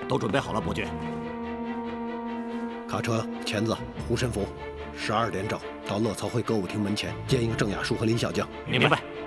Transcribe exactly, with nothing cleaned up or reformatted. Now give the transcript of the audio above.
都准备好了，伯爵。 卡车、钳子、护身符，十二点整到乐曹会歌舞厅门前见一个郑雅树和林小将。 明白。